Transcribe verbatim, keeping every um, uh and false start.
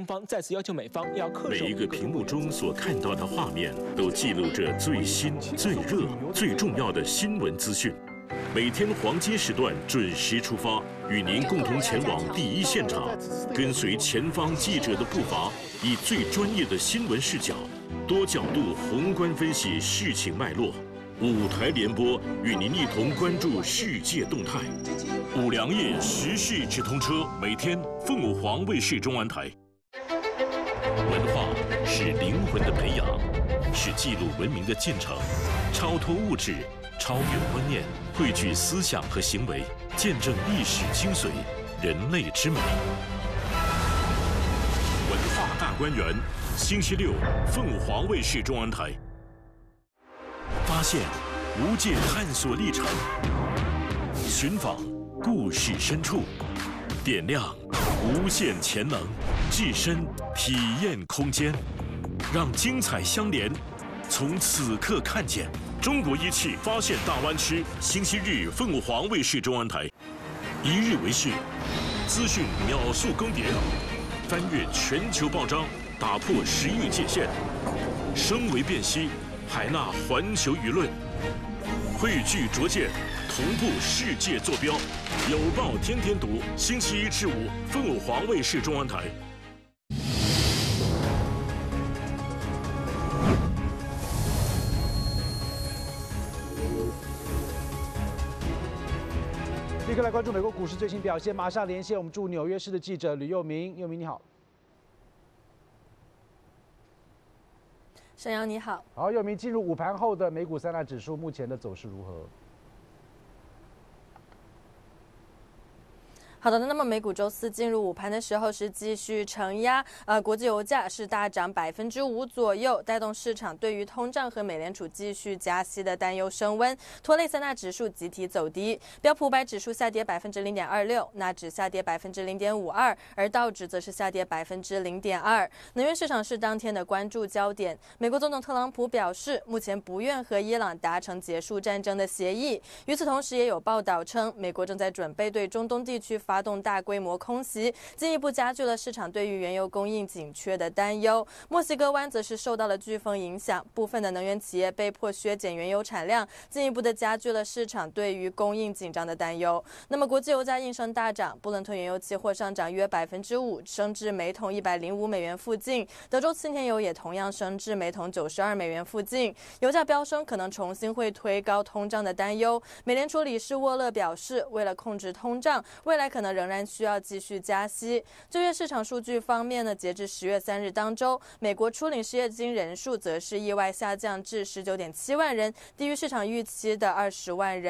方再次要求美方要恪守。 每一个屏幕中所看到的画面，都记录着最新、最热、最重要的新闻资讯。每天黄金时段准时出发，与您共同前往第一现场，跟随前方记者的步伐，以最专业的新闻视角，多角度宏观分析事情脉络。五台联播与您一同关注世界动态。五粮液时事直通车，每天凤凰卫视中文台。文化是灵魂的培养，是记录文明的进程，超脱物质，超越观念，汇聚思想和行为，见证历史精髓，人类之美。文化大观园，星期六，凤凰卫视中文台。发现无界探索历程，寻访故事深处，点亮无限潜能，置身体验空间，让精彩相连。从此刻看见中国一汽发现大湾区，星期日凤凰卫视中文台，一日为市，资讯秒速更迭，翻越全球报章，打破时域界限，声为辨析，海纳环球舆论，汇聚拙见，同步世界坐标。有报天天读，星期一至五，凤凰卫视中文台。 立刻来关注美国股市最新表现，马上连线我们驻纽约市的记者吕佑明。佑明你好。 沈阳你好， 好，佑明，进入午盘后的美股三大指数目前的走势如何？ 好的，那么美股周四进入午盘的时候是继续承压，呃，国际油价是大涨百分之五左右，带动市场对于通胀和美联储继续加息的担忧升温，拖累三大指数集体走低。标普五百指数下跌百分之零点二六，纳指下跌百分之零点五二，而道指则是下跌百分之零点二。能源市场是当天的关注焦点。美国总统特朗普表示，目前不愿和伊朗达成结束战争的协议。与此同时，也有报道称，美国正在准备对中东地区发动大规模空袭，进一步加剧了市场对于原油供应紧缺的担忧。墨西哥湾则是受到了飓风影响，部分的能源企业被迫削减原油产量，进一步的加剧了市场对于供应紧张的担忧。那么国际油价应声大涨，布伦特原油期货上涨约百分之五，升至每桶一百零五美元附近。德州轻田油也同样升至每桶九十二美元附近。油价飙升可能重新会推高通胀的担忧。美联储理事沃勒表示，为了控制通胀，未来可能仍然需要继续加息。就业市场数据方面呢，截至十月三日当周，美国初领失业金人数则是意外下降至十九点七万人，低于市场预期的二十万人。